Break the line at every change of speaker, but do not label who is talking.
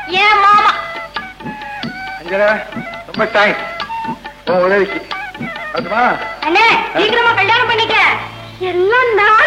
ஏன் மாமா.
அஞ்சலா ரொம்ப தேங்க்ஸ். உதவிக்கு
அண்ணே சீக்கிரமா கல்யாணம் பண்ணிக்க. எல்லாம் நான்